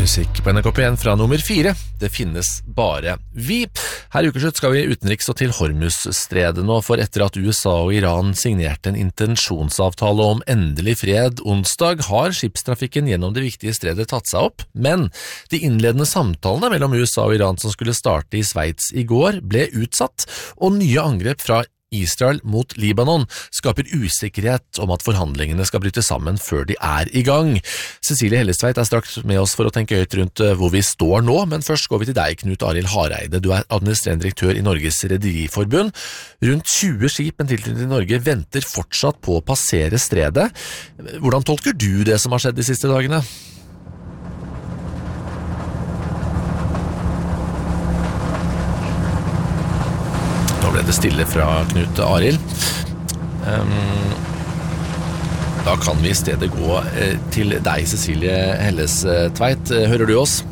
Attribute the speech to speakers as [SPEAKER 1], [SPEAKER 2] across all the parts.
[SPEAKER 1] musikk på NRK P1 fra nummer 4. Det finnes bare vi. Her i Ukeslutt skal vi utenriks og til Hormuzstredet nå, for etter at USA og Iran signerte en intensjonsavtale om endelig fred onsdag, har skipstrafikken gjennom det viktige stredet tatt seg opp, men de innledende samtalene mellom USA og Iran som skulle starte i Sveits i går ble utsatt, og nye angrep fra Israel mot Libanon skaper usikkerhet om at forhandlingene skal bryte sammen før de er i gang. Cecilie Hellestveit er straks med oss for å tenke høyt rundt hvor vi står nå, men først går vi til deg, Knut Arild Hareide. Du er administrerende direktør i Norges Rederiforbund. Rundt 20 skip med tilknytning til Norge venter fortsatt på å passere stredet. Hvordan tolker du det som har skjedd de siste dagene? Nå ble det stille fra Knut Arild. Da kan vi i stedet gå til deg, Cecilie Hellestveit. Hører du oss?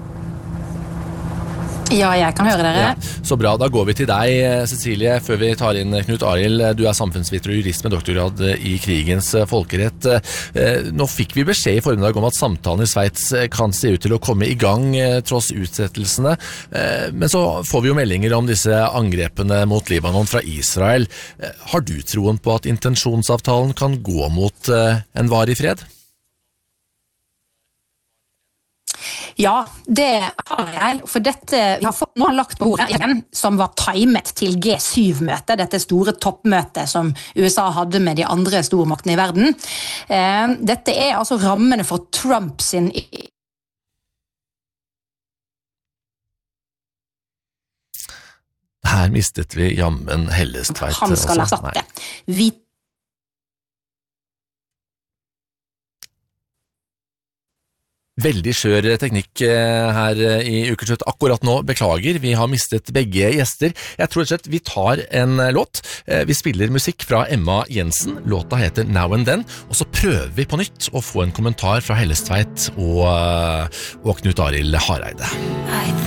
[SPEAKER 2] Ja, jeg kan høre dere.
[SPEAKER 1] Ja, så bra, da går vi til deg, Cecilie, før vi tar inn Knut Arild. Du er samfunnsviter og jurist med doktorgrad i krigens folkerett. Nå fikk vi beskjed i formiddag om at samtalen i Sveits kan se ut til å komme i gang tross utsettelsene, men så får vi jo meldinger om disse angrepene mot Libanon fra Israel. Har du troen på at intensjonsavtalen kan gå mot en varig fred?
[SPEAKER 2] Ja, det har jeg, for dette vi har fått nå lagt på bordet igjen, som var timet til G7-møtet, dette store toppmøtet som USA hadde med de andre stormaktene i verden. Dette er altså rammene for Trump sin...
[SPEAKER 1] Her mistet vi jammen Hellestveit.
[SPEAKER 2] Han skal erstatte.
[SPEAKER 1] Veldig skjør teknikk her i Ukeslutt akkurat nå. Beklager, vi har mistet begge gjester. Jeg tror rett og slett vi tar en låt. Vi spiller musikk fra Emma Jensen. Låta heter Now and Then, og så prøver vi på nytt å få en kommentar fra Hellestveit og Knut Arild Hareide.